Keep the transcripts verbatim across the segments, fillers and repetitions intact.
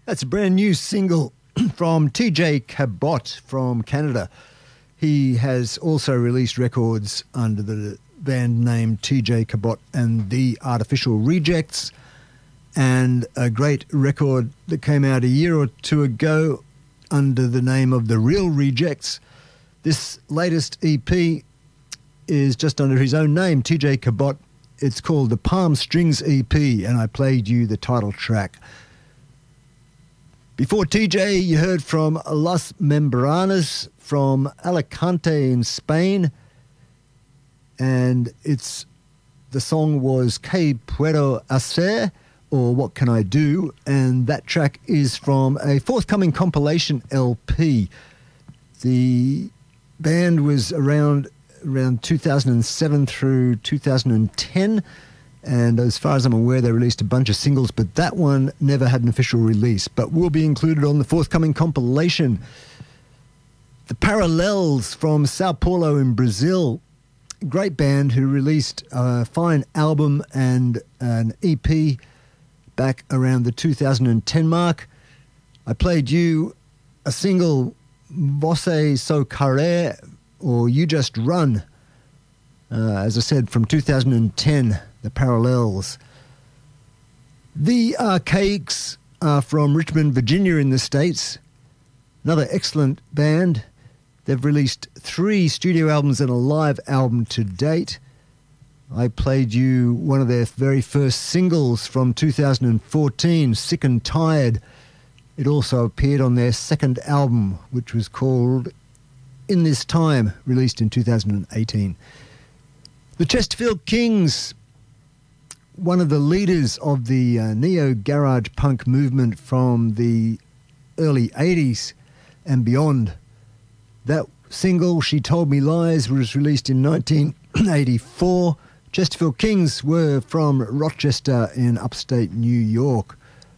That's a brand new single from T J Cabot from Canada. He has also released records under the band name T J Cabot and the Artificial Rejects, and a great record that came out a year or two ago under the name of The Real Rejects. This latest E P is just under his own name, T J Cabot. It's called the Palm Strings E P, and I played you the title track. Before T J, you heard from Las Membranas from Alicante in Spain, and it's the song was Que Puedo Hacer, or What Can I Do, and that track is from a forthcoming compilation L P. The band was around around two thousand seven through two thousand ten, and as far as I'm aware, they released a bunch of singles, but that one never had an official release, but will be included on the forthcoming compilation. The Parallels from Sao Paulo in Brazil, great band who released a fine album and an E P back around the two thousand ten mark. I played you a single, Você Só Querer, or You Just Run, uh, as I said, from two thousand ten, the Parallels. The Archaics are from Richmond, Virginia in the States. Another excellent band. They've released three studio albums and a live album to date. I played you one of their very first singles from two thousand fourteen, Sick and Tired. It also appeared on their second album, which was called In This Time, released in two thousand eighteen. The Chesterfield Kings, one of the leaders of the uh, neo-garage punk movement from the early eighties and beyond. That single, She Told Me Lies, was released in nineteen eighty-four. Chesterfield Kings were from Rochester in upstate New York.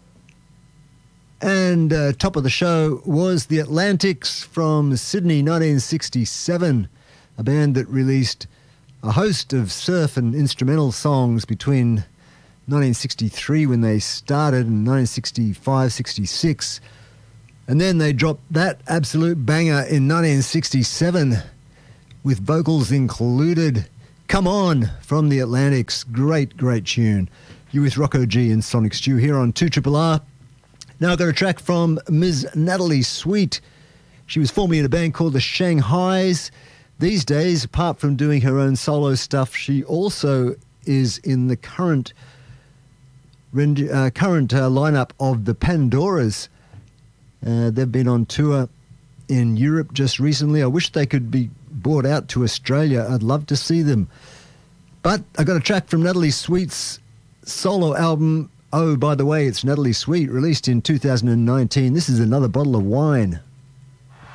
And uh, top of the show was The Atlantics from Sydney, nineteen sixty-seven, a band that released a host of surf and instrumental songs between nineteen sixty-three when they started and nineteen sixty-five sixty-six. And then they dropped that absolute banger in nineteen sixty-seven with vocals included. Come On from The Atlantics. Great, great tune. You with Rocco G and Sonic Stew here on two R R R. Now I've got a track from Miz Natalie Sweet. She was formerly in a band called the Shanghais. These days, apart from doing her own solo stuff, she also is in the current, uh, current uh, lineup of the Pandoras. Uh, they've been on tour in Europe just recently. I wish they could be brought out to Australia. I'd love to see them. But I got a track from Natalie Sweet's solo album. Oh, by the way, it's Natalie Sweet, released in two thousand nineteen. This is Another Bottle of Wine.